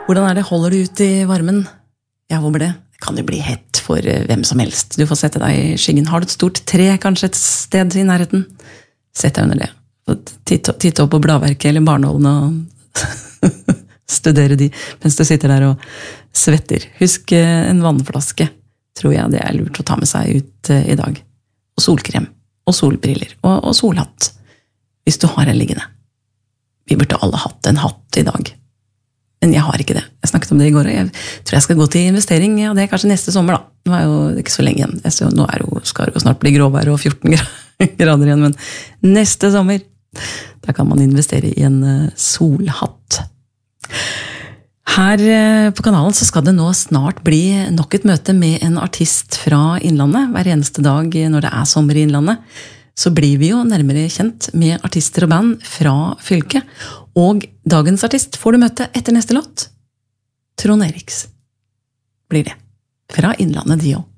Hvordan det? Holder du ut i varmen? Jeg håper det. Det kan jo bli hett for hvem som helst. Du får sette deg i skyggen. Har du et stort tre, kanskje et sted i nærheten? Sett deg under det. Titt opp på bladverket eller barnålene og studere de mens du sitter der og svetter. Husk en vannflaske, tror jeg det lurt å ta med seg ut i dag. Og solkrem, og solbriller, og solhatt, hvis du har en liggende. Vi burde alle hatt en hatt i dag. Men jeg har ikke det. Jeg snakket om det i går, og jeg tror jeg skal gå til investering, ja, det kanskje neste sommer da. Det var jo ikke så lenge igjen. Nå skal det jo snart bli gråvær og 14 grader igjen, men neste sommer, da kan man investere i en solhatt. Her på kanalen så skal det nå snart bli nok et møte med en artist fra Innlandet. Hver eneste dag når det sommer i Innlandet, så blir vi jo nærmere kjent med artister og band fra fylket. Og dagens artist får du møte etter neste låt. Trond Eriks blir det. Fra Innlandet de også.